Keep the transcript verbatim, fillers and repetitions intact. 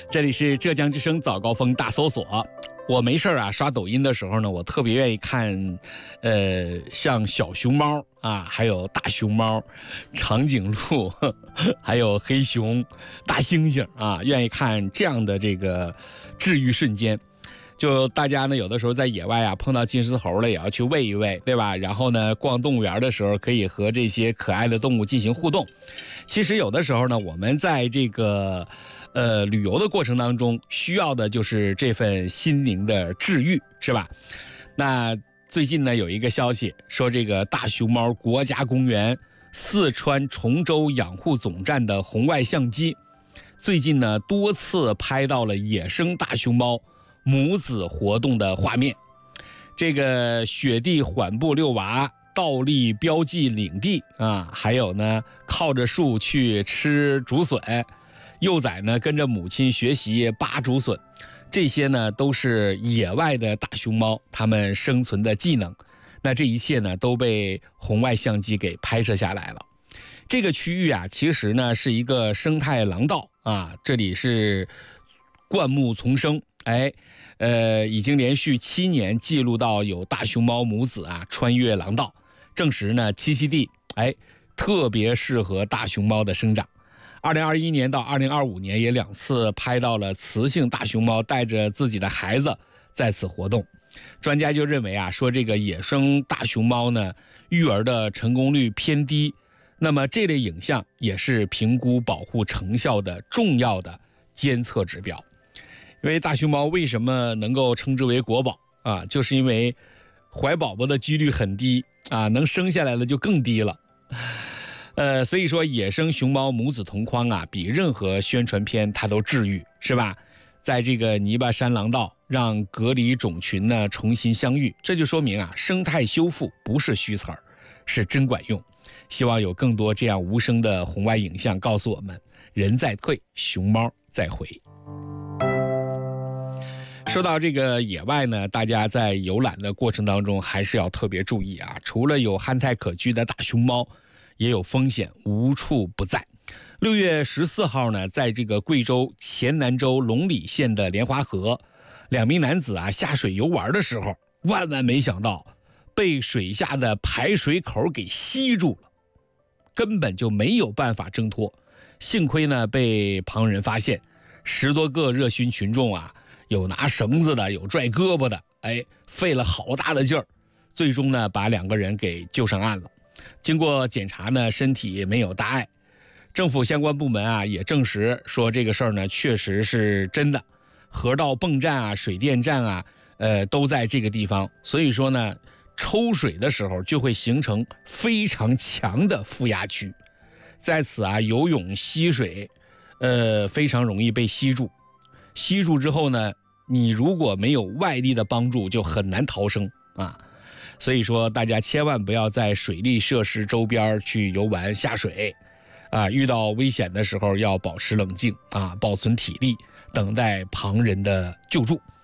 这里是浙江之声早高峰大搜索。我没事啊，刷抖音的时候呢，我特别愿意看，呃，像小熊猫啊，还有大熊猫、长颈鹿，还有黑熊、大猩猩啊，愿意看这样的这个治愈瞬间。就大家呢，有的时候在野外啊碰到金丝猴了，也要去喂一喂，对吧？然后呢，逛动物园的时候可以和这些可爱的动物进行互动。其实有的时候呢，我们在这个呃旅游的过程当中，需要的就是这份心灵的治愈，是吧？那最近呢，有一个消息说，这个大熊猫国家公园四川崇州养护总站的红外相机，最近呢多次拍到了野生大熊猫母子活动的画面。这个雪地缓步遛娃，倒立标记领地啊，还有呢靠着树去吃竹笋，幼崽呢跟着母亲学习扒竹笋，这些呢都是野外的大熊猫它们生存的技能。那这一切呢都被红外相机给拍摄下来了。这个区域啊，其实呢是一个生态廊道啊，这里是灌木丛生，哎，呃，已经连续七年记录到有大熊猫母子啊穿越廊道，证实呢栖息地哎特别适合大熊猫的生长。二零二一年到二零二五年也两次拍到了雌性大熊猫带着自己的孩子在此活动。专家就认为啊，说这个野生大熊猫呢育儿的成功率偏低，那么这类影像也是评估保护成效的重要的监测指标。因为大熊猫为什么能够称之为国宝啊？就是因为怀宝宝的几率很低啊，能生下来的就更低了。呃，所以说野生熊猫母子同框啊，比任何宣传片它都治愈，是吧？在这个泥巴山廊道，让隔离种群呢重新相遇，这就说明啊，生态修复不是虚词儿，是真管用。希望有更多这样无声的红外影像告诉我们，人在退，熊猫在回。说到这个野外呢，大家在游览的过程当中还是要特别注意啊，除了有憨态可掬的大熊猫，也有风险无处不在。六月十四号呢，在这个贵州黔南州龙里县的莲花河，两名男子啊下水游玩的时候，万万没想到被水下的排水口给吸住了，根本就没有办法挣脱。幸亏呢被旁人发现，十多个热心群众啊，有拿绳子的，有拽胳膊的，哎，费了好大的劲儿，最终呢把两个人给救上岸了。经过检查呢，身体没有大碍。政府相关部门啊也证实说，这个事儿呢确实是真的。河道泵站啊、水电站啊，呃，都在这个地方，所以说呢，抽水的时候就会形成非常强的负压区，在此啊游泳吸水，呃，非常容易被吸住。吸住之后呢，你如果没有外力的帮助，就很难逃生啊。所以说，大家千万不要在水利设施周边去游玩下水，啊，遇到危险的时候要保持冷静啊，保存体力，等待旁人的救助。